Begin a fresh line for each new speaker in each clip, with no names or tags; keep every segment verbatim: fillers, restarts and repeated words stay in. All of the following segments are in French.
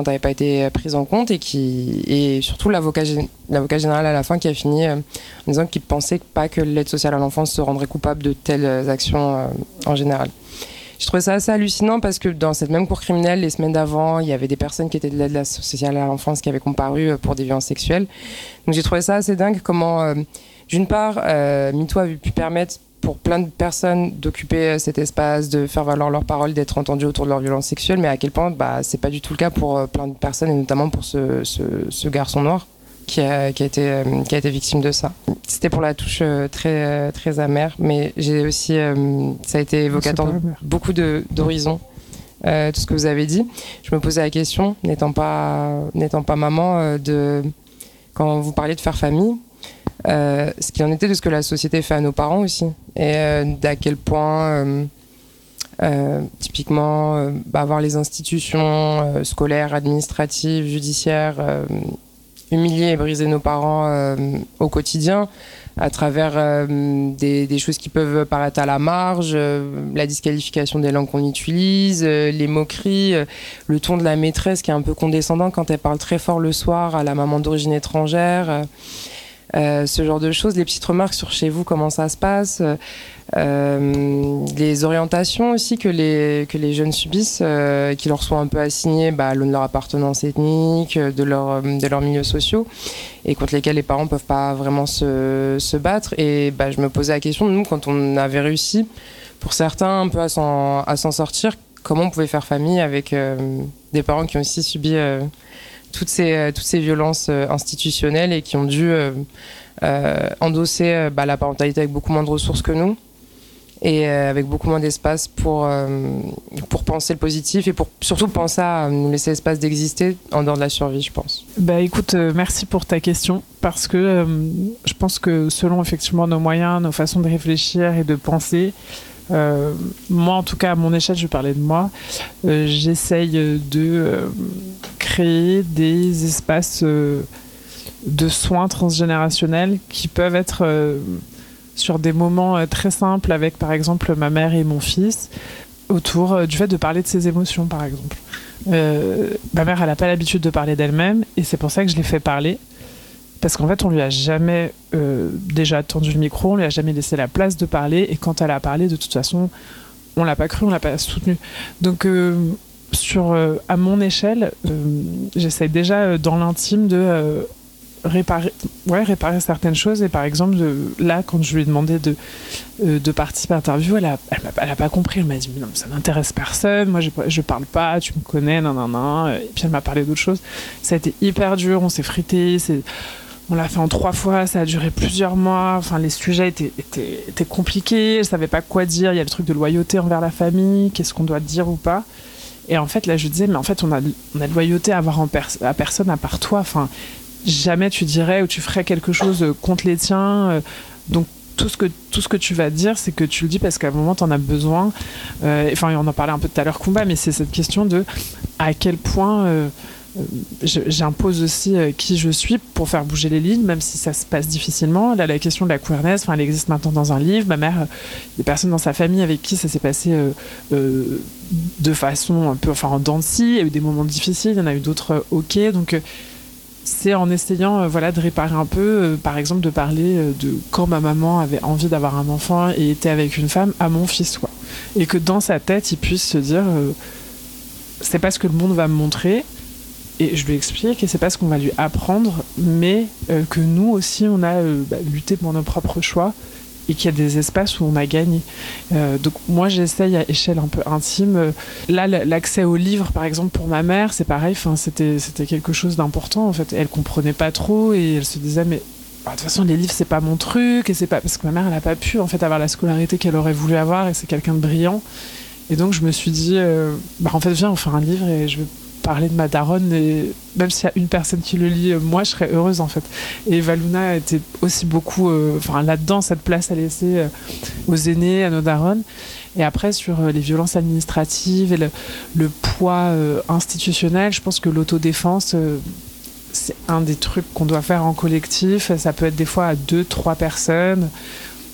n'avait pas été prise en compte et, qui, et surtout l'avocat, l'avocat général à la fin qui a fini en disant qu'il ne pensait pas que l'aide sociale à l'enfance se rendrait coupable de telles actions euh, en général. Je trouvais ça assez hallucinant parce que dans cette même cour criminelle, les semaines d'avant, il y avait des personnes qui étaient de l'aide sociale à l'enfance qui avaient comparu pour des violences sexuelles. Donc j'ai trouvé ça assez dingue comment, euh, d'une part, euh, MeToo avait pu permettre pour plein de personnes d'occuper cet espace, de faire valoir leurs paroles, d'être entendues autour de leurs violences sexuelles, mais à quel point bah, c'est pas du tout le cas pour plein de personnes, et notamment pour ce, ce, ce garçon noir qui a, qui, a été, qui a été victime de ça. C'était pour la touche très, très amère, mais j'ai aussi, euh, ça a été évocateur de beaucoup de, d'horizons, euh, tout ce que vous avez dit. Je me posais la question, n'étant pas, n'étant pas maman, euh, de, quand vous parliez de faire famille, Euh, ce qu'il en était de ce que la société fait à nos parents aussi, et euh, d'à quel point euh, euh, typiquement euh, bah, avoir les institutions euh, scolaires, administratives, judiciaires euh, humilier et briser nos parents euh, au quotidien à travers euh, des, des choses qui peuvent paraître à la marge, euh, la disqualification des langues qu'on utilise, euh, les moqueries, euh, le ton de la maîtresse qui est un peu condescendant quand elle parle très fort le soir à la maman d'origine étrangère. Euh, Euh, ce genre de choses, les petites remarques sur chez vous, comment ça se passe, euh, les orientations aussi que les, que les jeunes subissent, euh, qui leur sont un peu assignées bah, de leur appartenance ethnique, de, leur, de leurs milieux sociaux, et contre lesquels les parents ne peuvent pas vraiment se, se battre. Et bah, je me posais la question, nous, quand on avait réussi, pour certains, un peu à s'en, à s'en sortir, comment on pouvait faire famille avec euh, des parents qui ont aussi subi... Euh, toutes ces, euh, toutes ces violences euh, institutionnelles et qui ont dû euh, euh, endosser euh, bah, la parentalité avec beaucoup moins de ressources que nous et euh, avec beaucoup moins d'espace pour, euh, pour penser le positif et pour surtout penser à nous laisser l'espace d'exister en dehors de la survie, je pense.
Bah écoute, euh, merci pour ta question parce que euh, je pense que selon effectivement nos moyens, nos façons de réfléchir et de penser, Euh, moi, en tout cas, à mon échelle, je parlais de moi, euh, j'essaye de euh, créer des espaces euh, de soins transgénérationnels qui peuvent être euh, sur des moments euh, très simples avec, par exemple, ma mère et mon fils, autour euh, du fait de parler de ses émotions, par exemple. Euh, ma mère, elle n'a pas l'habitude de parler d'elle-même, et c'est pour ça que je l'ai fait parler. Parce qu'en fait, on lui a jamais euh, déjà tendu le micro, on lui a jamais laissé la place de parler. Et quand elle a parlé, de toute façon, on l'a pas cru, on l'a pas soutenu. Donc, euh, sur, euh, à mon échelle, euh, j'essaie déjà euh, dans l'intime de euh, réparer, ouais, réparer certaines choses. Et par exemple, de, là, quand je lui ai demandé de, euh, de participer à l'interview, elle a, elle, m'a, elle a pas compris. Elle m'a dit, mais non, ça n'intéresse personne. Moi, je, je parle pas, tu me connais, nan, nan, nan. Et puis elle m'a parlé d'autres choses. Ça a été hyper dur, on s'est frité, c'est... On l'a fait en trois fois, ça a duré plusieurs mois. Enfin, les sujets étaient, étaient, étaient compliqués. Je ne savais pas quoi dire. Il y a le truc de loyauté envers la famille. Qu'est-ce qu'on doit dire ou pas? Et en fait, là, je disais, mais en fait, on a, on a de loyauté à avoir en pers- à personne à part toi. Enfin, jamais tu dirais ou tu ferais quelque chose contre les tiens. Donc, tout ce que, tout ce que tu vas dire, c'est que tu le dis parce qu'à un moment, tu en as besoin. Euh, enfin, on en parlait un peu tout à l'heure, Kumba, mais c'est cette question de à quel point... Euh, j'impose aussi qui je suis pour faire bouger les lignes, même si ça se passe difficilement. Là, la question de la queerness, enfin, elle existe maintenant dans un livre. Ma mère, il y a des personnes dans sa famille avec qui ça s'est passé euh, euh, de façon un peu, enfin, en dents de scie. Il y a eu des moments difficiles, il y en a eu d'autres euh, ok. Donc, euh, c'est en essayant euh, voilà, de réparer un peu, euh, par exemple, de parler euh, de quand ma maman avait envie d'avoir un enfant et était avec une femme à mon fils, quoi. Et que dans sa tête, il puisse se dire euh, c'est pas ce que le monde va me montrer. Et je lui explique, et c'est pas ce qu'on va lui apprendre, mais euh, que nous aussi, on a euh, bah, lutté pour nos propres choix et qu'il y a des espaces où on a gagné. Euh, donc moi, j'essaye à échelle un peu intime. Là, l'accès aux livres, par exemple, pour ma mère, c'est pareil, c'était, c'était quelque chose d'important. En fait, elle comprenait pas trop et elle se disait, mais bah, de toute façon, les livres, c'est pas mon truc. Et c'est pas... Parce que ma mère, elle a pas pu en fait, avoir la scolarité qu'elle aurait voulu avoir et c'est quelqu'un de brillant. Et donc, je me suis dit, euh, bah, en fait, viens, on fait un livre et je veux parler de ma daronne, et même s'il y a une personne qui le lit, moi je serais heureuse en fait. Et Valuna était aussi beaucoup euh, enfin, là-dedans, cette place à laisser euh, aux aînés, à nos daronnes. Et après sur euh, les violences administratives et le, le poids euh, institutionnel, je pense que l'autodéfense euh, c'est un des trucs qu'on doit faire en collectif. Ça peut être des fois à deux, trois personnes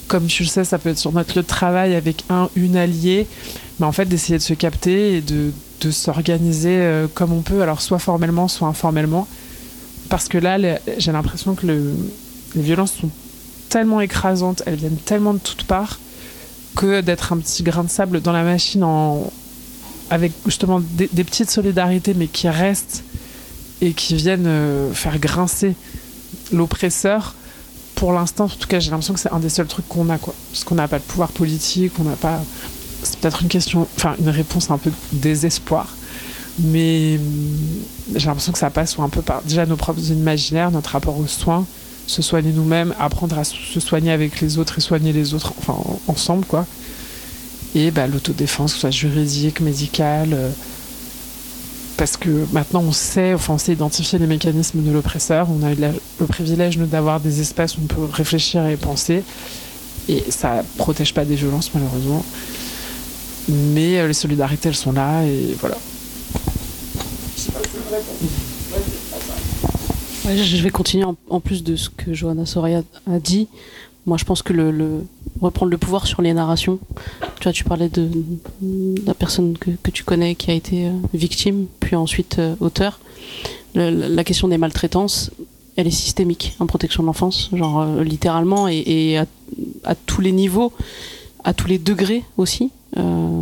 comme tu le sais, ça peut être sur notre lieu de travail avec un, une alliée, mais en fait d'essayer de se capter et de, de s'organiser euh, comme on peut, alors soit formellement, soit informellement. Parce que là, les, j'ai l'impression que le, les violences sont tellement écrasantes, elles viennent tellement de toutes parts, que d'être un petit grain de sable dans la machine en, avec justement des, des petites solidarités, mais qui restent et qui viennent euh, faire grincer l'oppresseur. Pour l'instant, en tout cas, j'ai l'impression que c'est un des seuls trucs qu'on a, quoi. Parce qu'on n'a pas de pouvoir politique, on n'a pas... C'est peut-être une question, enfin une réponse un peu désespoir, mais j'ai l'impression que ça passe un peu par déjà nos propres imaginaires, notre rapport aux soins, se soigner nous-mêmes, apprendre à se soigner avec les autres et soigner les autres, enfin ensemble, quoi. Et bah, l'autodéfense, que ce soit juridique, médicale, euh, parce que maintenant on sait, enfin on sait identifier les mécanismes de l'oppresseur. On a eu la, le privilège d'avoir des espaces où on peut réfléchir et penser, et ça protège pas des violences malheureusement. Mais euh, les solidarités elles sont là et voilà.
Ouais, je vais continuer en, en plus de ce que Johanna Soria a dit. Moi, je pense que le, le reprendre le pouvoir sur les narrations. Tu vois, tu parlais de, de la personne que, que tu connais qui a été euh, victime, puis ensuite euh, auteur. Le, la question des maltraitances, elle est systémique en protection de l'enfance, genre euh, littéralement, et, et à, à tous les niveaux, à tous les degrés aussi. Euh,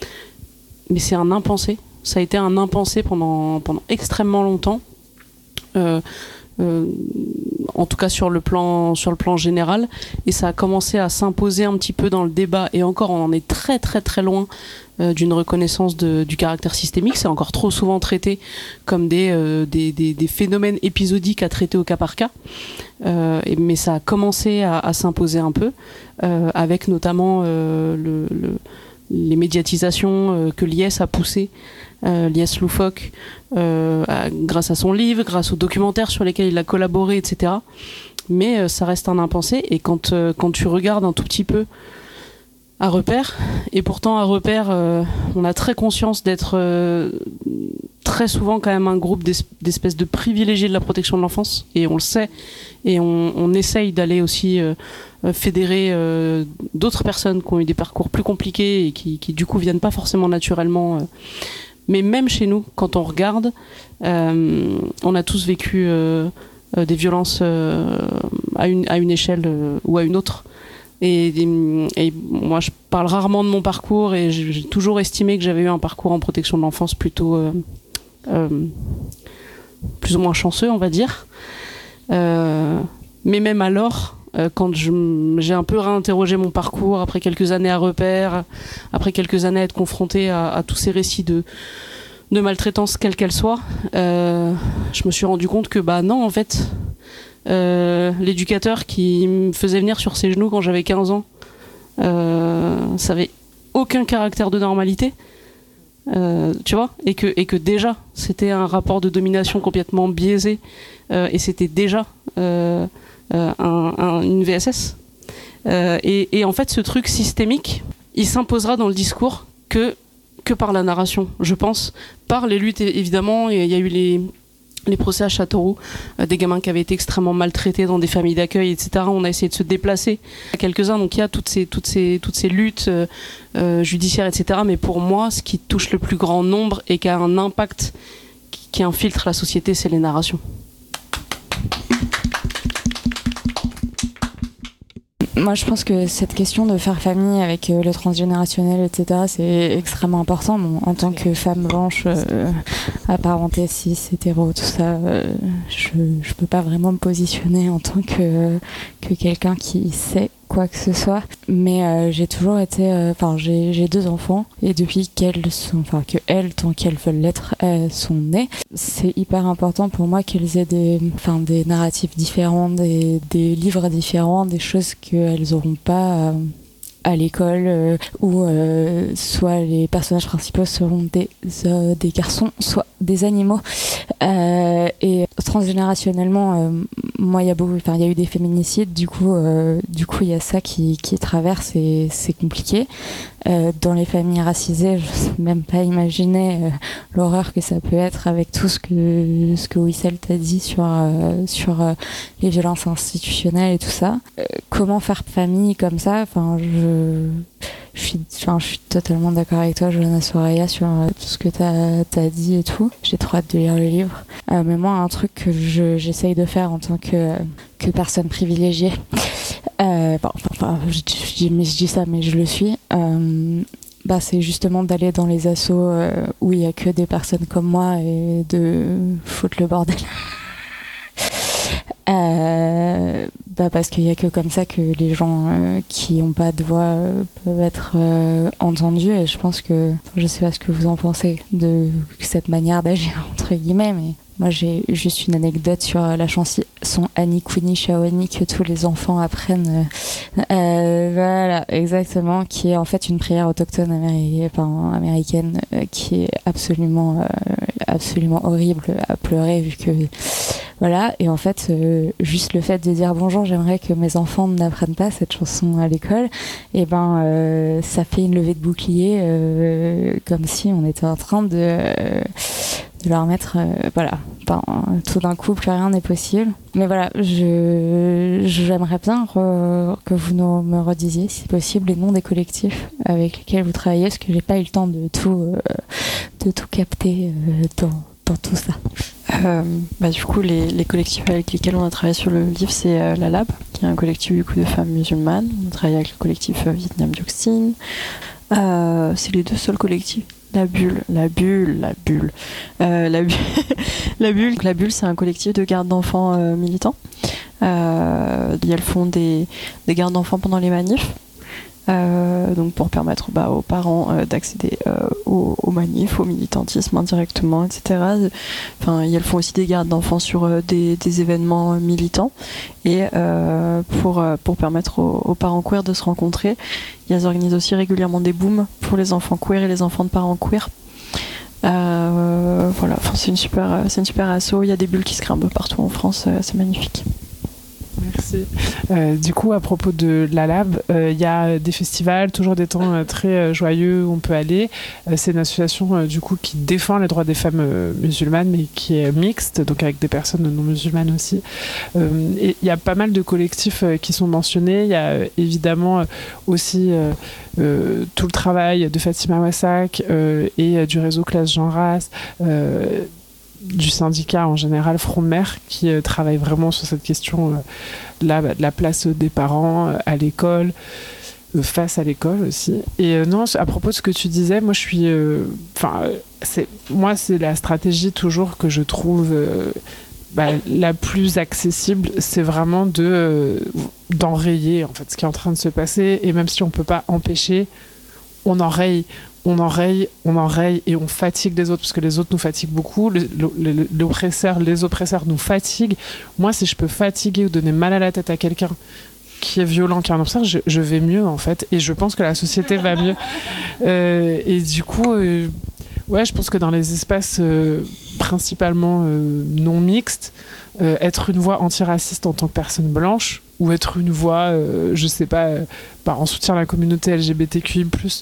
mais c'est un impensé. Ça a été un impensé pendant, pendant extrêmement longtemps. Euh, Euh, en tout cas sur le plan sur le plan général, et ça a commencé à s'imposer un petit peu dans le débat, et encore on en est très très très loin euh, d'une reconnaissance de, du caractère systémique. C'est encore trop souvent traité comme des, euh, des, des, des phénomènes épisodiques à traiter au cas par cas, euh, et, mais ça a commencé à, à s'imposer un peu euh, avec notamment euh, le, le, les médiatisations euh, que l'I S a poussées. Euh, L'I S loufoque, euh, à, grâce à son livre, grâce aux documentaires sur lesquels il a collaboré, et cetera. Mais euh, ça reste un impensé, et quand, euh, quand tu regardes un tout petit peu à Repère, et pourtant à Repère, euh, on a très conscience d'être euh, très souvent quand même un groupe d'espèces de privilégiés de la protection de l'enfance, et on le sait, et on, on essaye d'aller aussi euh, fédérer euh, d'autres personnes qui ont eu des parcours plus compliqués et qui, qui du coup viennent pas forcément naturellement. Euh, Mais même chez nous, quand on regarde, euh, on a tous vécu euh, euh, des violences euh, à, une, à une échelle euh, ou à une autre. Et, et, et moi, je parle rarement de mon parcours, et j'ai toujours estimé que j'avais eu un parcours en protection de l'enfance plutôt euh, euh, plus ou moins chanceux, on va dire. Euh, mais même alors, euh, quand je, j'ai un peu réinterrogé mon parcours après quelques années à Repère, après quelques années à être confrontée à, à tous ces récits de, de maltraitance, quelle qu'elle soit, euh, je me suis rendu compte que bah non, en fait, euh, l'éducateur qui me faisait venir sur ses genoux quand j'avais quinze ans, euh, ça avait aucun caractère de normalité. Euh, tu vois, et que, et que déjà c'était un rapport de domination complètement biaisé, euh, et c'était déjà euh, euh, un, un, une V S S, euh, et, et en fait ce truc systémique il s'imposera dans le discours que, que par la narration, je pense, par les luttes évidemment. Il y a eu les les procès à Châteauroux, euh, des gamins qui avaient été extrêmement maltraités dans des familles d'accueil, et cetera. On a essayé de se déplacer à quelques-uns, donc il y a toutes ces, toutes ces, toutes ces luttes euh, euh, judiciaires, et cetera. Mais pour moi, ce qui touche le plus grand nombre et qui a un impact qui, qui infiltre la société, c'est les narrations.
Moi, je pense que cette question de faire famille avec euh, le transgénérationnel, et cetera, c'est extrêmement important. Bon, en tant que femme blanche, euh, apparentée, cis, hétéro, tout ça, euh, je je peux pas vraiment me positionner en tant que, que quelqu'un qui sait quoi que ce soit. Mais euh, j'ai toujours été... Enfin, euh, j'ai, j'ai deux enfants, et depuis qu'elles sont... Enfin, que elles, tant qu'elles veulent l'être, elles sont nées. C'est hyper important pour moi qu'elles aient des, enfin, des narratifs différents, des, des livres différents, des choses qu'elles n'auront pas euh, à l'école, euh, où euh, soit les personnages principaux seront des, euh, des garçons, soit des animaux. Euh, et transgénérationnellement, euh, moi, il y a beaucoup, enfin, il y a eu des féminicides, du coup, euh, du coup, il y a ça qui, qui traverse et c'est compliqué. Euh, dans les familles racisées, je ne sais même pas imaginer euh, l'horreur que ça peut être avec tout ce que ce que Wissel t'a dit sur euh, sur euh, les violences institutionnelles et tout ça. Euh, comment faire famille comme ça? Enfin, je je suis, enfin, je suis totalement d'accord avec toi, Johanna Soraya, sur euh, tout ce que t'as t'as dit et tout. J'ai trop hâte de lire le livre. Euh, mais moi, un truc que je, j'essaye de faire en tant que que personne privilégiée. Euh, bon, enfin, je, je, dis, mais je dis ça, mais je le suis. Euh, bah, c'est justement d'aller dans les assos euh, où il y a que des personnes comme moi et de foutre le bordel. euh, bah, parce qu'il y a que comme ça que les gens euh, qui n'ont pas de voix euh, peuvent être euh, entendus. Et je pense que, je sais pas ce que vous en pensez de cette manière d'agir entre guillemets, mais moi, j'ai juste une anecdote sur la chanson Annie Queenie Shawani que tous les enfants apprennent. Euh, voilà, exactement, qui est en fait une prière autochtone améri- enfin, américaine euh, qui est absolument, euh, absolument horrible à pleurer vu que voilà. Et en fait, euh, juste le fait de dire bonjour, j'aimerais que mes enfants n'apprennent pas cette chanson à l'école. Et ben, euh, ça fait une levée de bouclier, euh, comme si on était en train de euh, de leur mettre, euh, voilà, ben, tout d'un coup, plus rien n'est possible. Mais voilà, je, j'aimerais bien re, que vous nous, me redisiez, si possible, les noms des collectifs avec lesquels vous travaillez, parce que j'ai pas eu le temps de tout, euh, de tout capter euh, dans, dans tout ça.
Euh, bah, du coup, les, les collectifs avec lesquels on a travaillé sur le livre, c'est euh, la Lab, qui est un collectif du coup de femmes musulmanes. On a travaillé avec le collectif euh, Vietnam Dioxine. Euh, c'est les deux seuls collectifs. La bulle, la bulle, la bulle. Euh, la, bu- la bulle, la bulle, c'est un collectif de garde d'enfants euh, militants. Euh, elles font des, des gardes d'enfants pendant les manifs. Euh, donc pour permettre bah, aux parents euh, d'accéder euh, aux, aux manifs, au militantisme indirectement, et cetera. Enfin, elles font aussi des gardes d'enfants sur euh, des, des événements militants et euh, pour, euh, pour permettre aux, aux parents queer de se rencontrer. Elles organisent aussi régulièrement des booms pour les enfants queer et les enfants de parents queer. Euh, voilà, enfin, c'est une super, c'est une super asso. Il y a des bulles qui se créent un peu partout en France, euh, c'est magnifique.
Merci. Euh, du coup, à propos de la Lab, il euh, y a des festivals, toujours des temps euh, très euh, joyeux où on peut aller. Euh, c'est une association euh, du coup qui défend les droits des femmes euh, musulmanes, mais qui est mixte, donc avec des personnes non musulmanes aussi. Euh, et il y a pas mal de collectifs euh, qui sont mentionnés. Il y a euh, évidemment euh, aussi euh, euh, tout le travail de Fatima Wassak euh, et euh, du réseau Classe Jean Race. Euh, du syndicat en général Front de Mer qui euh, travaille vraiment sur cette question euh, là, bah, de la place des parents euh, à l'école, euh, face à l'école aussi. Et euh, non, à propos de ce que tu disais, moi je suis enfin euh, c'est moi c'est la stratégie toujours que je trouve euh, bah, la plus accessible, c'est vraiment de euh, d'enrayer en fait ce qui est en train de se passer, et même si on peut pas empêcher, on enraye on enraye, on enraye et on fatigue les autres, parce que les autres nous fatiguent beaucoup, le, le, l'oppresseur, les oppresseurs nous fatiguent. Moi, si je peux fatiguer ou donner mal à la tête à quelqu'un qui est violent, qui est un oppresseur, je, je vais mieux en fait, et je pense que la société va mieux. Euh, et du coup, euh, ouais, je pense que dans les espaces euh, principalement euh, non mixtes, euh, être une voix antiraciste en tant que personne blanche, ou être une voix, euh, je sais pas, euh, bah, en soutien à la communauté L G B T Q I plus,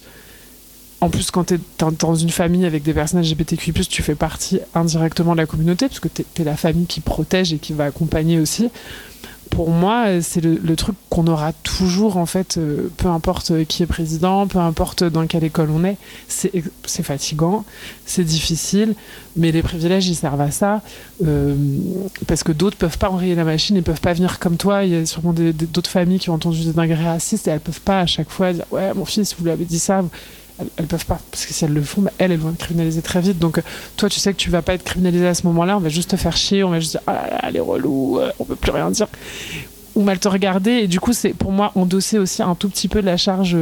en plus, quand tu es dans une famille avec des personnes L G B T Q I plus, tu fais partie indirectement de la communauté, parce que tu es la famille qui protège et qui va accompagner aussi. Pour moi, c'est le, le truc qu'on aura toujours, en fait, euh, peu importe qui est président, peu importe dans quelle école on est. C'est, c'est fatigant, c'est difficile, mais les privilèges, ils servent à ça, euh, parce que d'autres peuvent pas enrayer la machine, ils peuvent pas venir comme toi. Il y a sûrement des, des, d'autres familles qui ont entendu des dingueries racistes, et elles peuvent pas à chaque fois dire « Ouais, mon fils, vous lui avez dit ça », Elles, elles peuvent pas, parce que si elles le font, bah, elles, elles vont être criminalisées très vite. Donc, toi, tu sais que tu vas pas être criminalisé à ce moment-là, on va juste te faire chier, on va juste dire « Ah là là, les relous, euh, on peut plus rien dire », ou mal te regarder. Et du coup, c'est pour moi endosser aussi un tout petit peu de la charge,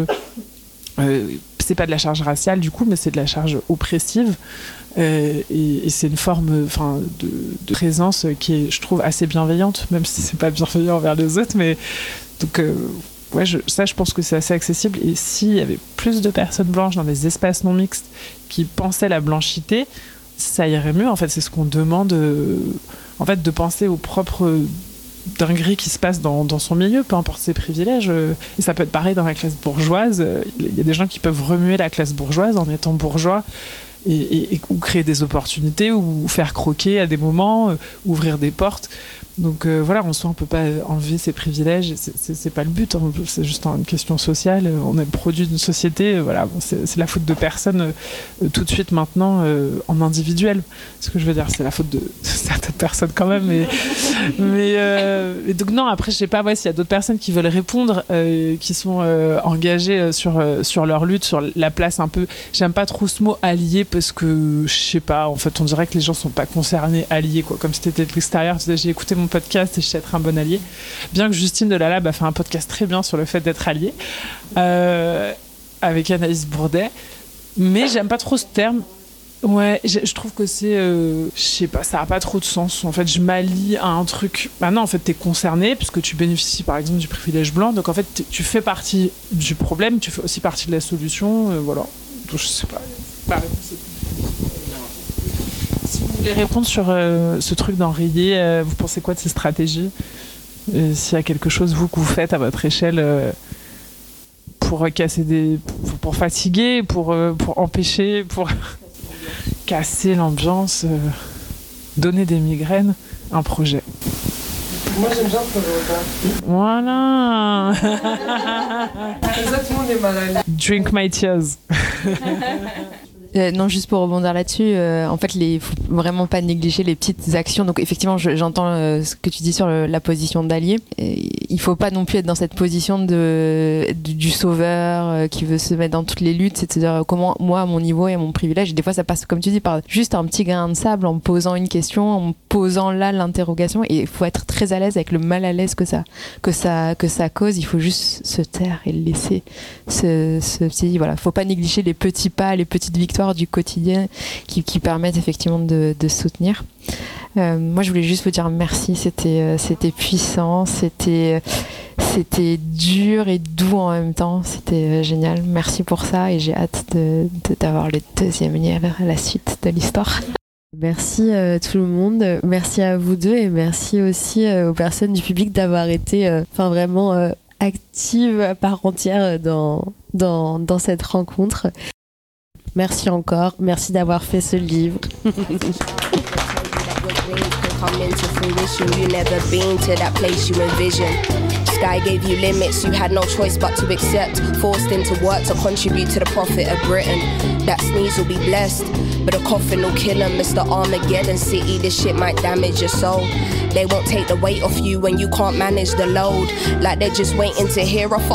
euh, c'est pas de la charge raciale du coup, mais c'est de la charge oppressive. Euh, et, et c'est une forme, enfin, de, de présence qui est, je trouve, assez bienveillante, même si c'est pas bienveillant envers les autres. Mais donc, euh, ouais, je, ça, je pense que c'est assez accessible. Et s'il y avait plus de personnes blanches dans des espaces non mixtes qui pensaient la blanchité, ça irait mieux. En fait, c'est ce qu'on demande, euh, en fait, de penser aux propres dingueries qui se passent dans, dans son milieu, peu importe ses privilèges. Euh, et ça peut être pareil dans la classe bourgeoise. Il y a des gens qui peuvent remuer la classe bourgeoise en étant bourgeois. Et, et, et, ou créer des opportunités, ou faire croquer à des moments, euh, ouvrir des portes. Donc euh, voilà, en soi, on peut pas enlever ses privilèges, c'est, c'est, c'est pas le but, hein. C'est juste une question sociale. On est le produit d'une société, euh, voilà, c'est, c'est la faute de personne euh, tout de suite maintenant euh, en individuel. Ce que je veux dire, c'est la faute de certaines personnes quand même. Mais, mais euh, et donc non, après, je sais pas ouais, s'il y a d'autres personnes qui veulent répondre, euh, qui sont euh, engagées sur, euh, sur leur lutte, sur la place un peu. J'aime pas trop ce mot allié parce que je sais pas, en fait, on dirait que les gens sont pas concernés, alliés, quoi. Comme si t'étais de l'extérieur, tu disais, j'ai écouté mon podcast et je sais être un bon allié, bien que Justine de la Lab a fait un podcast très bien sur le fait d'être allié euh, avec Anaïs Bourdet, mais j'aime pas trop ce terme. Ouais, je, je trouve que c'est euh, je sais pas, ça a pas trop de sens. En fait, je m'allie à un truc. Bah non, en fait, t'es concerné puisque tu bénéficies par exemple du privilège blanc, donc en fait tu fais partie du problème, tu fais aussi partie de la solution, euh, voilà. Donc je sais pas, la réponse est... Si vous voulez répondre sur euh, ce truc d'enrayer, euh, vous pensez quoi de ces stratégies ? Et s'il y a quelque chose, vous, que vous faites à votre échelle euh, pour casser des... pour, pour fatiguer, pour, euh, pour empêcher, pour casser l'ambiance, euh, donner des migraines, un projet.
Moi, j'aime bien le repas.
Voilà.
Tout le monde est mal à l'aise.
Drink my tears.
Euh, non, juste pour rebondir là-dessus, euh, en fait, il faut vraiment pas négliger les petites actions. Donc, effectivement, je, j'entends euh, ce que tu dis sur le, la position d'allié. Et il faut pas non plus être dans cette position de, de du sauveur euh, qui veut se mettre dans toutes les luttes. C'est-à-dire comment, moi, à mon niveau et à mon privilège, et des fois, ça passe, comme tu dis, par juste un petit grain de sable en me posant une question, en me posant là l'interrogation. Et il faut être très à l'aise avec le mal à l'aise que ça, que ça, que ça cause. Il faut juste se taire et le laisser. Se, se, se, voilà, faut pas négliger les petits pas, les petites victoires du quotidien qui, qui permettent effectivement de, de soutenir. Euh, moi, je voulais juste vous dire merci. C'était, euh, c'était puissant, c'était, euh, c'était dur et doux en même temps. C'était euh, génial. Merci pour ça et j'ai hâte de, de, d'avoir le deuxième livre à la suite de l'histoire.
Merci euh, tout le monde, merci à vous deux et merci aussi euh, aux personnes du public d'avoir été enfin euh, vraiment euh, actives à part entière dans, dans, dans cette rencontre. Merci encore, merci d'avoir fait ce livre. Come into fruition, you never been to that place you envision. Sky gave you limits, you had no choice but to accept. Forced into work to contribute to the profit of Britain. That sneeze will be blessed, but a coffin will kill him. Mister Armageddon City, this shit might damage your soul. They won't take the weight off you when you can't manage the load. Like they're just waiting to hear a